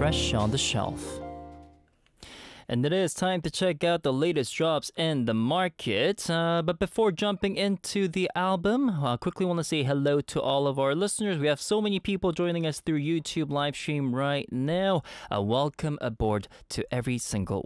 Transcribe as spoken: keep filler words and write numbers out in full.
fresh on the shelf. And it is time to check out the latest drops in the market. Uh, but before jumping into the album, I uh, quickly want to say hello to all of our listeners. We have so many people joining us through YouTube live stream right now. Uh, welcome aboard to every single